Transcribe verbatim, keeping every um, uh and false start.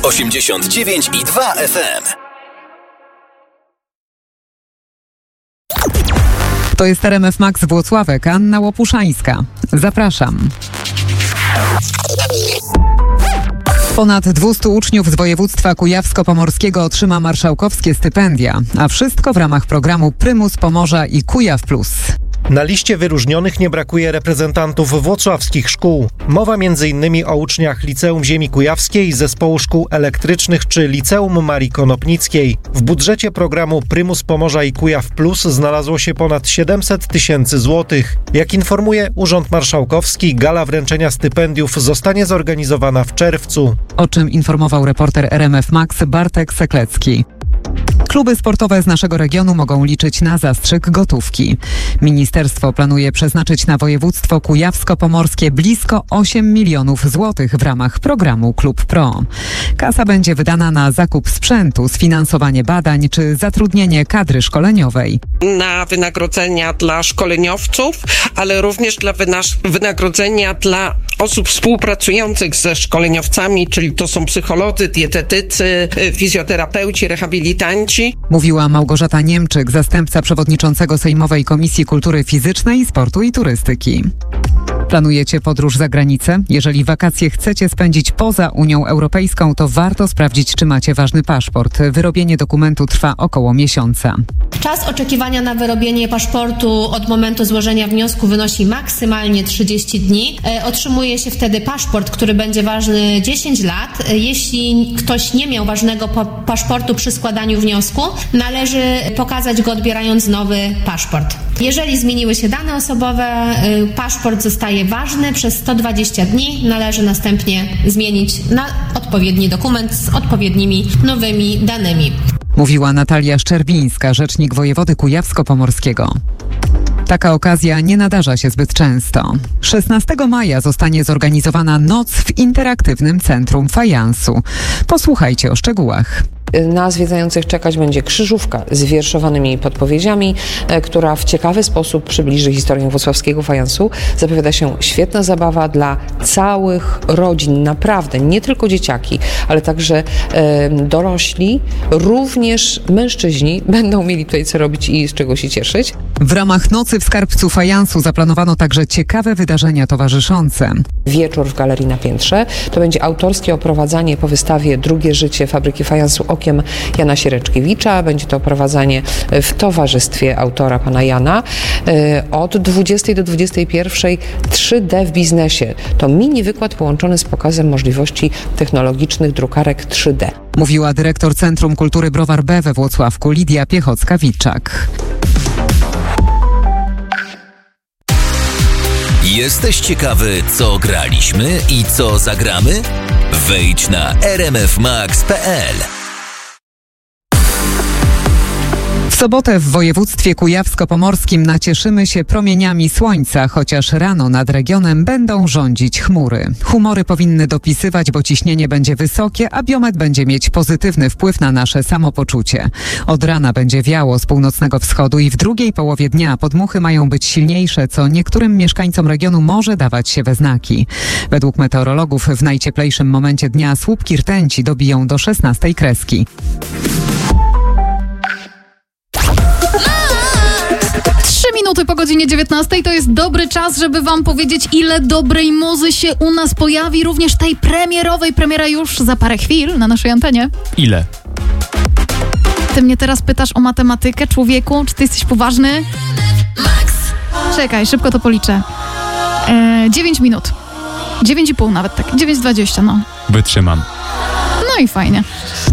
osiemdziesiąt dziewięć i dwa F M. To jest R M F Max Włocławek, Anna Łopuszańska. Zapraszam. Ponad dwieście uczniów z województwa kujawsko-pomorskiego otrzyma marszałkowskie stypendia, a wszystko w ramach programu Prymus Pomorza i Kujaw Plus. Na liście wyróżnionych nie brakuje reprezentantów włocławskich szkół. Mowa m.in. o uczniach Liceum Ziemi Kujawskiej, Zespołu Szkół Elektrycznych czy Liceum Marii Konopnickiej. W budżecie programu Prymus Pomorza i Kujaw Plus znalazło się ponad siedemset tysięcy złotych. Jak informuje Urząd Marszałkowski, gala wręczenia stypendiów zostanie zorganizowana w czerwcu. O czym informował reporter R M F Max Bartek Seklecki. Kluby sportowe z naszego regionu mogą liczyć na zastrzyk gotówki. Ministerstwo planuje przeznaczyć na województwo kujawsko-pomorskie blisko osiem milionów złotych w ramach programu Klub Pro. Kasa będzie wydana na zakup sprzętu, sfinansowanie badań czy zatrudnienie kadry szkoleniowej. Na wynagrodzenia dla szkoleniowców, ale również dla wynagrodzenia dla osób współpracujących ze szkoleniowcami, czyli to są psycholodzy, dietetycy, fizjoterapeuci, rehabilitanci. Mówiła Małgorzata Niemczyk, zastępca przewodniczącego Sejmowej Komisji Kultury Fizycznej, Sportu i Turystyki. Planujecie podróż za granicę? Jeżeli wakacje chcecie spędzić poza Unią Europejską, to warto sprawdzić, czy macie ważny paszport. Wyrobienie dokumentu trwa około miesiąca. Czas oczekiwania na wyrobienie paszportu od momentu złożenia wniosku wynosi maksymalnie trzydzieści dni. Otrzymuje się wtedy paszport, który będzie ważny dziesięć lat. Jeśli ktoś nie miał ważnego pa- paszportu przy składaniu wniosku, należy pokazać go odbierając nowy paszport. Jeżeli zmieniły się dane osobowe, paszport zostaje ważny przez sto dwadzieścia dni. Należy następnie zmienić na odpowiedni dokument z odpowiednimi nowymi danymi. Mówiła Natalia Szczerbińska, rzecznik wojewody kujawsko-pomorskiego. Taka okazja nie nadarza się zbyt często. szesnastego maja zostanie zorganizowana noc w interaktywnym centrum fajansu. Posłuchajcie o szczegółach. Na zwiedzających czekać będzie krzyżówka z wierszowanymi podpowiedziami, która w ciekawy sposób przybliży historię włocławskiego fajansu. Zapowiada się świetna zabawa dla całych rodzin, naprawdę, nie tylko dzieciaki, ale także e, dorośli, również mężczyźni będą mieli tutaj co robić i z czego się cieszyć. W ramach Nocy w Skarbcu Fajansu zaplanowano także ciekawe wydarzenia towarzyszące. Wieczór w Galerii na Piętrze. To będzie autorskie oprowadzanie po wystawie Drugie życie fabryki fajansu okiem Jana Siereczkiewicza. Będzie to oprowadzanie w towarzystwie autora, pana Jana. Od dwudziestej do dwudziestej pierwszej trzy D w biznesie. To mini wykład połączony z pokazem możliwości technologicznych drukarek trzy D. Mówiła dyrektor Centrum Kultury Browar B we Włocławku Lidia Piechocka-Witczak. Jesteś ciekawy, co graliśmy i co zagramy? Wejdź na r m f max kropka p l. W sobotę w województwie kujawsko-pomorskim nacieszymy się promieniami słońca, chociaż rano nad regionem będą rządzić chmury. Humory powinny dopisywać, bo ciśnienie będzie wysokie, a biometr będzie mieć pozytywny wpływ na nasze samopoczucie. Od rana będzie wiało z północnego wschodu i w drugiej połowie dnia podmuchy mają być silniejsze, co niektórym mieszkańcom regionu może dawać się we znaki. Według meteorologów w najcieplejszym momencie dnia słupki rtęci dobiją do szesnastej kreski. Trzy minuty po godzinie dziewiętnastej to jest dobry czas, żeby wam powiedzieć, ile dobrej muzy się u nas pojawi, również tej premierowej, premiera już za parę chwil na naszej antenie. Ile? Ty mnie teraz pytasz o matematykę, człowieku? Czy ty jesteś poważny? Max! Czekaj, szybko to policzę. Eee, dziewięć minut. Dziewięć i pół nawet tak. dziewięć dwadzieścia, no. Wytrzymam. No i fajnie.